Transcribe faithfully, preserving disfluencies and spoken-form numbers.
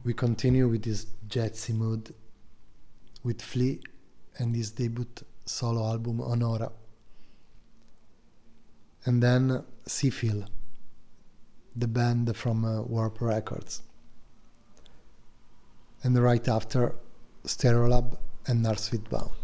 we continue with this jazzy mood with Flea and his debut solo album Honora. And then Seafield, the band from uh, Warp Records. And right after, Stereolab and Narsvit Bound.